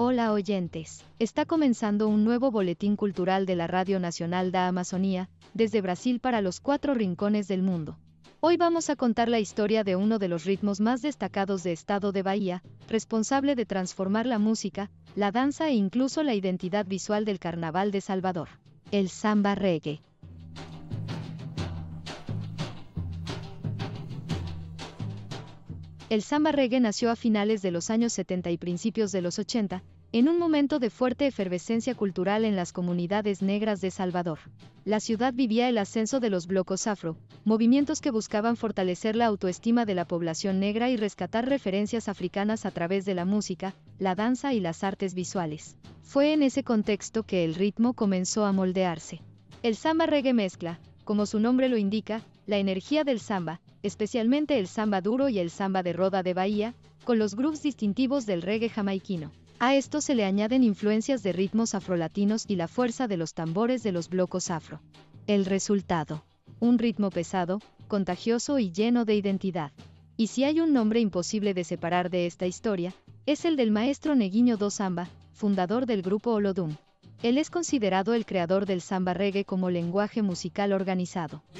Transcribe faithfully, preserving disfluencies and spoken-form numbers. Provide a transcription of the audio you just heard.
Hola oyentes, está comenzando un nuevo boletín cultural de la Radio Nacional da Amazonía, desde Brasil para los cuatro rincones del mundo. Hoy vamos a contar la historia de uno de los ritmos más destacados de Estado de Bahía, responsable de transformar la música, la danza e incluso la identidad visual del Carnaval de Salvador, el samba reggae. El samba reggae nació a finales de los años setenta y principios de los ochenta, en un momento de fuerte efervescencia cultural en las comunidades negras de Salvador. La ciudad vivía el ascenso de los blocos afro, movimientos que buscaban fortalecer la autoestima de la población negra y rescatar referencias africanas a través de la música, la danza y las artes visuales. Fue en ese contexto que el ritmo comenzó a moldearse. El samba reggae mezcla, como su nombre lo indica, la energía del samba, especialmente el samba duro y el samba de roda de Bahía, con los grooves distintivos del reggae jamaiquino. A esto se le añaden influencias de ritmos afrolatinos y la fuerza de los tambores de los blocos afro. El resultado: un ritmo pesado, contagioso y lleno de identidad. Y si hay un nombre imposible de separar de esta historia, es el del maestro Neguinho do Samba, fundador del grupo Olodum. Él es considerado el creador del samba reggae como lenguaje musical organizado.